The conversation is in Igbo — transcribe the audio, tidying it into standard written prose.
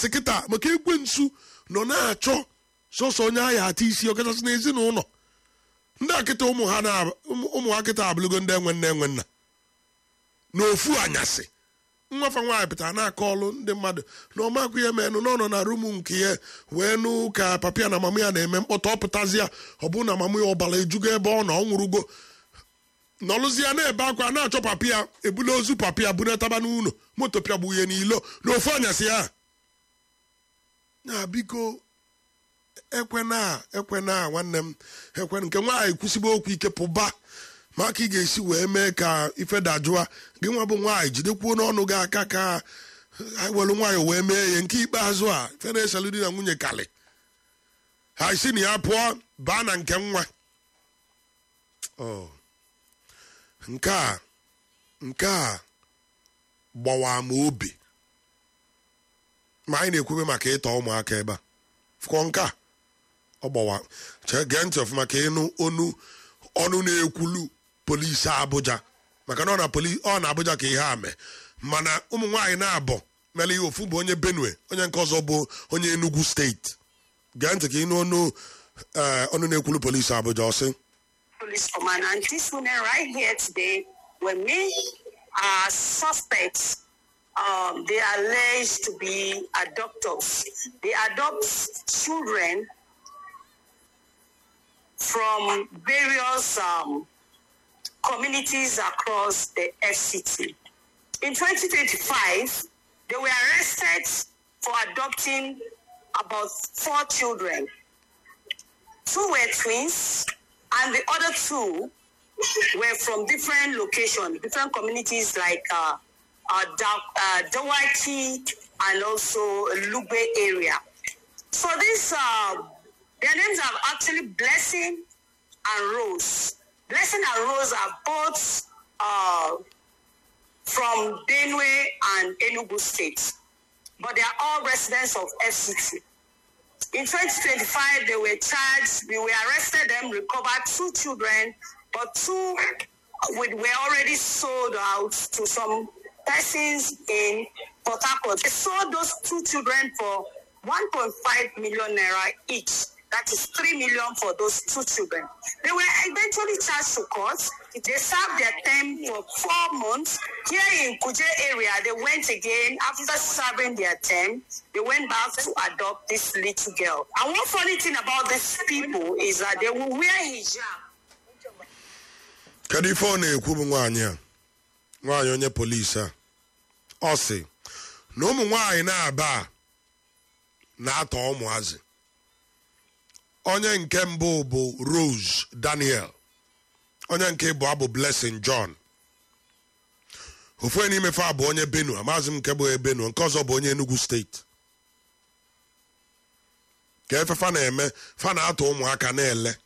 tikịta maka ekwensu nọ na-achọ sọsọ onye agha ata isi ọkachasị n'ezinụlọ ndị akịta ụmụ ha kịta abụlụgo ndị enwe nne enwe nna n'ofu anyasị nwafa nwaanyị pụtara na-akọ ọlụ ndị mmadụ na ọmakụ ya menụ n'ọnọ na rumu nke ya wee nụ ka papịa na mama ya na-eme mkpọta ọpụtazi ya ọ bụ na mama ya ọbara ejugo ebe ọ na ọ nwụrụgo nọlụzi ya na-ebe akwa na-achọ papịa ebula ozu papịa bunetaba n'ụlọ moto pịagbu ya n'ilo n'ofu anyasị ya na biko ekwena nwanne m ekwen nke nwaanyị kwụsịbe okwu ike pụba maka ị ga-esi wee mee ka ife dajụa gị nwa bụ nwaanyị jidekwuo n'ọnụ gị aka ka anyị were nwaanyị wee mee ihe nke ikpeazụ a ife na-eselu di na nwunye kalị ha si na ya pụọ baa na nke nwa nke a gbawa m obi ma anyị na-ekwube maka ịtọ ụmụaka ebe a fụkọ nke a ọ gbawa gee ntị ọfụma ka ịnụ ọnụ na-ekwulu polisi Abuja maka na ọ na Abuja ka ihe a mee mana ụmụ nwaanyị na-abọ mere ihe ofu bụ onye Benue onye nke ọzọ bụ onye Enugu steeti gee ntị ka ịnụ ọnụ na-ekwulu polisi Abuja ọsị police command and these women right here today were made suspects. They are alleged to be adopters. They adopt children from various communities across the FCT. In 2025, they were arrested for adopting about 4 children. 2 were twins, and the other 2 were from different locations, different communities like Dawaki and also Lube area. So this, their names are actually Blessing and Rose. Blessing and Rose are both from Benue and Enugu states, but they are all residents of FCT. In 2025, they were charged, we arrested them, recovered 2 children, but 2 were already sold out to some persons in Port Harcourt. They sold those 2 children for 1.5 million naira each. That is 3 million for those 2 children. They were eventually charged to court. They served their term for 4 months. Here in Kuje area, they went again after serving their term. They went back to adopt this little girl. And one funny thing about these people is that they will wear hijab. Kadifone ekwu nwaanyị a nwaanyị onye polisi a ọ sị na ụmụ nwaanyị na-aba na-atọ ụmụazị onye nke mbụ bụ Rose Daniel onye nke bụ abụ Blessing John ofu n'ime fa bụ onye Benue amaazị m nke bụ Benue nke ọzọ bụ onye Enugu steeti ka efe fa na-eme fa na-atọ ụmụaka na-ele